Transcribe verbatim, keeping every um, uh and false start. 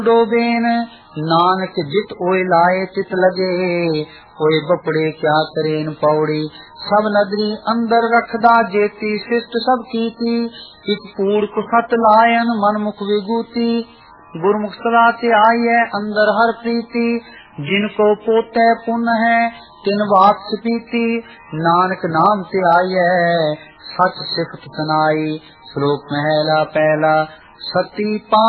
डोबेन नानक जित ओए लाए तित लगे, ओए बपड़े क्या करेन पौड़ी। सब नदरी अंदर रखदा जेती, शिष्ट सब कीती इक कूड़ कुसत लायन मन मुख विभूति। गुरमुख सदा ते आई है अंदर हर प्रीति, जिनको पोते पुण्य है तिन वापस पीती। नानक नाम ते आई है सच सिफत सुनाई, श्लोक महला पहला सती पा